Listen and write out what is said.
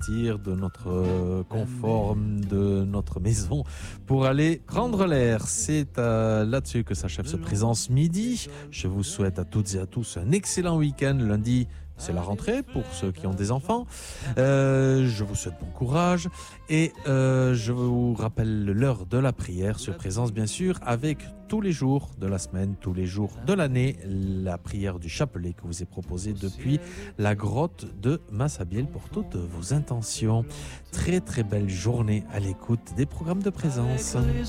sortir de notre confort, de notre maison, pour aller prendre l'air. C'est là-dessus que s'achève ce Présence Midi. Je vous souhaite à toutes et à tous un excellent week-end. Lundi, c'est la rentrée pour ceux qui ont des enfants. Je vous souhaite bon courage et je vous rappelle l'heure de la prière sur Présence, bien sûr, avec tous les jours de la semaine, tous les jours de l'année, la prière du chapelet que vous est proposée depuis la grotte de Massabielle pour toutes vos intentions. Très très belle journée à l'écoute des programmes de Présence.